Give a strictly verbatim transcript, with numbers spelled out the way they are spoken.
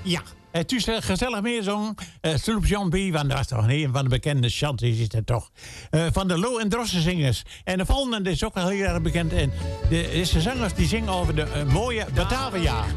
Ja. Het is een gezellig meezong. Uh, Sloep John B. Want dat is toch een van de bekende chanties is het toch. Uh, van de Lo en Drossen zingers. En de volgende is ook al heel erg bekend. En de, is de zangers die zingen over de uh, mooie Batavia.